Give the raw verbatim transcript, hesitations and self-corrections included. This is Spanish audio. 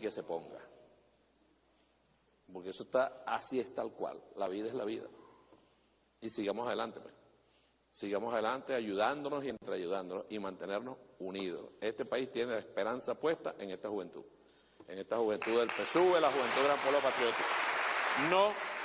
que se ponga. Porque eso está, así es tal cual, la vida es la vida. Y sigamos adelante, pues. Sigamos adelante ayudándonos y entreayudándonos y mantenernos unidos. Este país tiene la esperanza puesta en esta juventud, en esta juventud del P S U V, la juventud del Gran Polo Patriótico. No